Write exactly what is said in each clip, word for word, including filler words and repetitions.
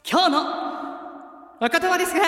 今日のお言葉ですが、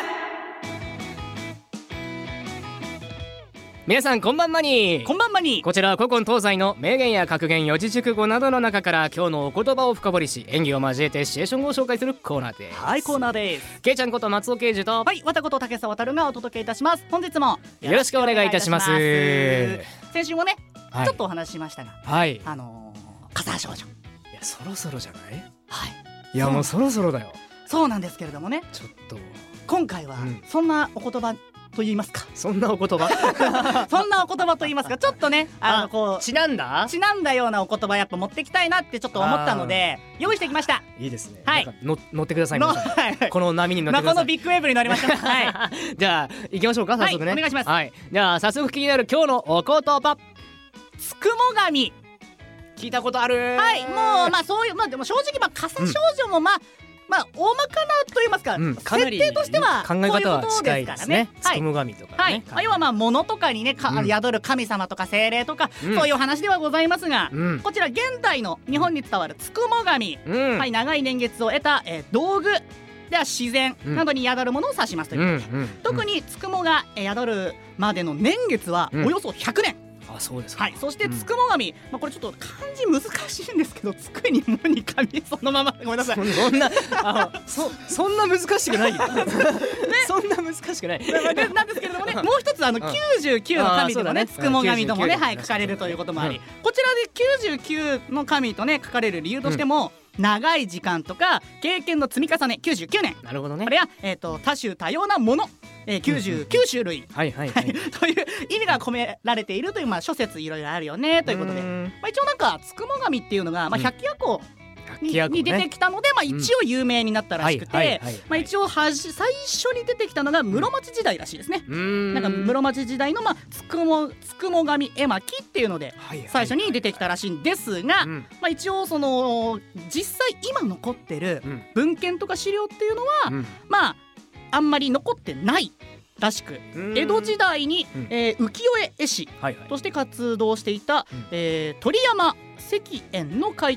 皆さんこんばんまに。 こんばんまに。 こちらは古今東西の名言や格言、四字熟語などの中から今日のお言葉を深掘りし、演技を交えてシチュエーションを紹介するコーナーです。 はい、コーナーです。 けいちゃんこと松尾啓二と、 はい、わたこと竹澤渡がお届けいたします。本日もよろしくお願いいたします。 先週もね、 はい、 ちょっとお話ししましたが、 はいあのー、笠少女、 いやそろそろじゃない？ はい、 いやもうそろそろだよ。 そうなんですけれどもね、 ちょっと今回はそんなお言葉と言いますか、 そんなお言葉そんなお言葉と言いますか、ちょっとね、あのこうちなんだちなんだようなお言葉やっぱ持ってきたいなってちょっと思ったので用意してきました。 いいですね。 はい、 なんかの乗ってください皆さん、はいはい、この波に乗ってください。 このビッグウェーブに乗りました。はい、 じゃあ行きましょうか、早速ね。 はい、お願いします。 はい、じゃあ早速気になる今日のお言葉、 つくも神。 聞いたことある。 はい、もうまあそういう、まあでも正直まあ笠少女もまあ、うん、まあ大まかなと言いますか、うん、か設定としては考え方は近いですね。つくも神とかね、 はい、はい、要はまあ物とかにね、うん、宿る神様とか精霊とか、うん、そういう話ではございますが、うん、こちら現代の日本に伝わるつくも神、うん、はい、長い年月を得た、えー、道具では自然などに宿るものを指しますということで、うんうんうん、特につくもが宿るまでの年月はおよそひゃくねん、 うん、あ、そうですか。 はい、そしてつくも神、まあ、これちょっと漢字難しいんですけど、つくにもに神、そのままごめんなさい。 そんなあそそんな難しくないよ、ね、そんな難しくないなんですけれどもね、もう一つあのきゅうじゅうきゅうの神でもね、つくも神ともね、はい、書かれるということもあり、うん、こちらできゅうじゅうきゅうの神とね書かれる理由としても、うん、長い時間とか経験の積み重ねきゅうじゅうきゅうねん、 なるほどね。 これは、えーと、多種多様なもの、えー、きゅうじゅうきゅうしゅるい、はいはいはい、という意味が込められているという、まあ、諸説いろいろあるよねということで、まあ、一応なんかつくも神っていうのが、まあ、百鬼夜行に、うん、に出てきたので、まあ、一応有名になったらしくて、一応はじ最初に出てきたのが室町時代らしいですね。うんなんか室町時代の、まあ、つくもつくも神絵巻っていうので最初に出てきたらしいんですが、まあ、一応その実際今残ってる文献とか資料っていうのは、うん、まああんまり残ってないらしく、江戸時代に、うんえー、浮世絵絵師として活動していた、はいはいえー、鳥山石燕の書い